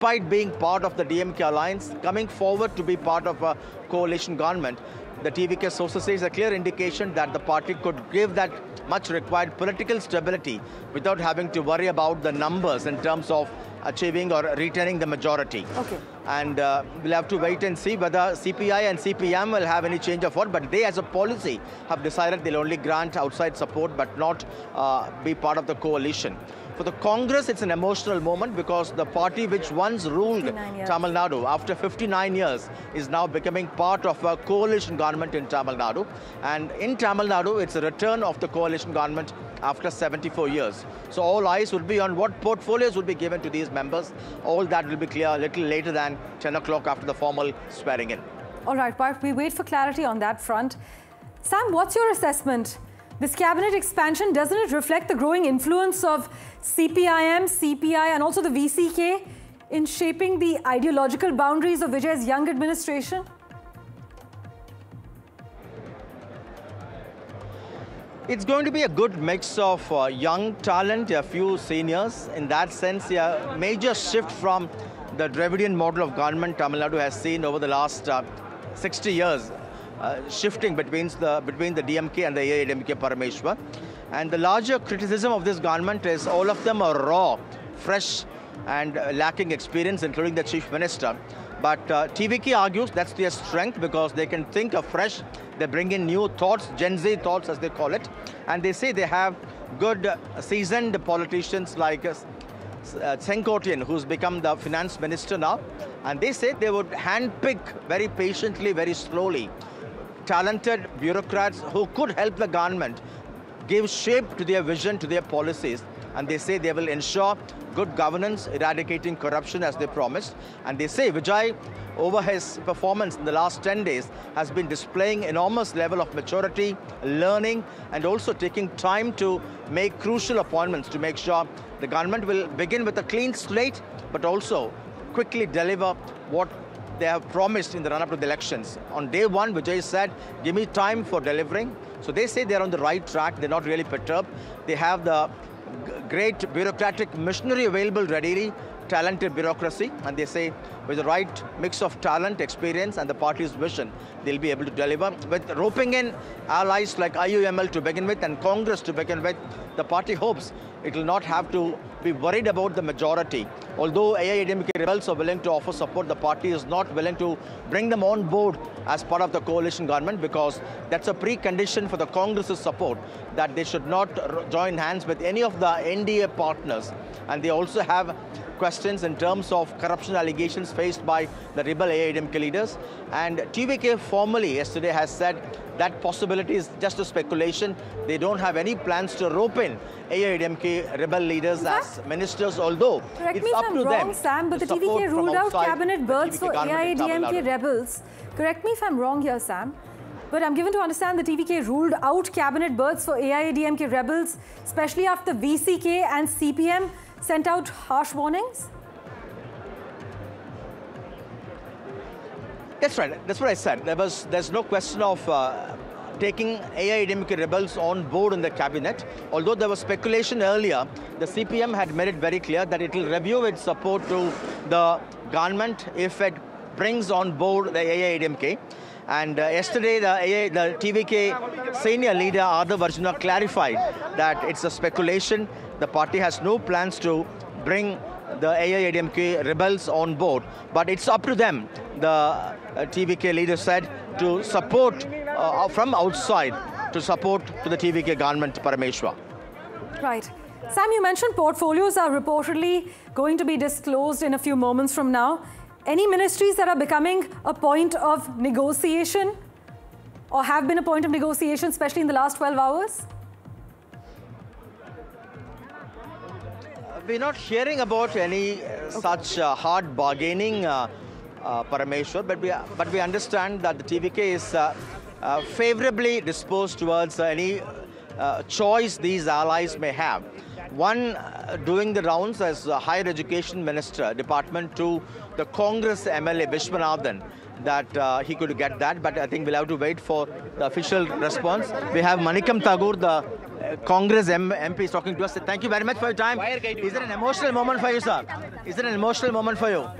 despite being part of the DMK alliance, coming forward to be part of a coalition government, the TVK sources say is a clear indication that the party could give that much required political stability without having to worry about the numbers in terms of achieving or retaining the majority. Okay. And we'll have to wait and see whether CPI and CPM will have any change of heart, but they as a policy have decided they'll only grant outside support but not be part of the coalition. For the Congress, it's an emotional moment because the party which once ruled Tamil Nadu after 59 years is now becoming part of a coalition government in Tamil Nadu. And in Tamil Nadu, it's a return of the coalition government after 74 years. So all eyes would be on what portfolios would be given to these members. All that will be clear a little later than 10 o'clock after the formal swearing in. All right, Parth, we wait for clarity on that front. Sam, what's your assessment? This cabinet expansion, doesn't it reflect the growing influence of CPIM, CPI and also the VCK in shaping the ideological boundaries of Vijay's young administration? It's going to be a good mix of young talent, a few seniors. In that sense, a major shift from the Dravidian model of government Tamil Nadu has seen over the last 60 years. Shifting between the DMK and the AIADMK Parameshwar. And the larger criticism of this government is all of them are raw, fresh and lacking experience, including the Chief Minister. But TVK argues that's their strength because they can think afresh, they bring in new thoughts, Gen Z thoughts as they call it, and they say they have good seasoned politicians like Senkotian, who's become the finance minister now, and they say they would handpick very patiently, very slowly, talented bureaucrats who could help the government give shape to their vision, to their policies. And they say they will ensure good governance, eradicating corruption as they promised. And they say Vijay, over his performance in the last 10 days, has been displaying enormous level of maturity, learning, and also taking time to make crucial appointments to make sure the government will begin with a clean slate, but also quickly deliver what they have promised in the run-up to the elections. On day one, Vijay said, give me time for delivering. So they say they're on the right track. They're not really perturbed. They have the great bureaucratic machinery available readily, talented bureaucracy, and they say with the right mix of talent, experience, and the party's vision, they'll be able to deliver. With roping in allies like IUML to begin with and Congress to begin with, the party hopes it will not have to be worried about the majority. Although AIADMK rebels are willing to offer support, the party is not willing to bring them on board as part of the coalition government because that's a precondition for the Congress's support, that they should not join hands with any of the NDA partners. And they also have questions in terms of corruption allegations faced by the rebel AIADMK leaders. And TVK formally yesterday has said that possibility is just a speculation. They don't have any plans to rope in AIADMK rebel leaders as ministers, although it's up to them. Correct me if I'm wrong, Sam, but the TVK ruled out cabinet berths for AIADMK rebels. Correct me if I'm wrong here, Sam. But I'm given to understand the TVK ruled out cabinet berths for AIADMK rebels, especially after VCK and CPM sent out harsh warnings? That's right. That's what I said. There's no question of taking AIADMK rebels on board in the cabinet. Although there was speculation earlier, the CPM had made it very clear that it will review its support to the government if it brings on board the AIADMK. And yesterday, the TVK senior leader, Adav Arjuna, clarified that it's a speculation. The party has no plans to bring the AIADMK rebels on board, but it's up to them, the TVK leader said, to support from outside, to support to the TVK government, Parameshwar. Right. Sam, you mentioned portfolios are reportedly going to be disclosed in a few moments from now. Any ministries that are becoming a point of negotiation or have been a point of negotiation, especially in the last 12 hours? We're not hearing about any such hard bargaining, Parameshwar, but we understand that the TVK is favorably disposed towards any choice these allies may have. One doing the rounds as Higher Education Minister Department to the Congress MLA Vishwanathan, that he could get that, but I think we'll have to wait for the official response. We have Manikam Tagore, the Congress MP is talking to us. Thank you very much for your time. Is it an emotional moment for you, sir? Is it an emotional moment for you?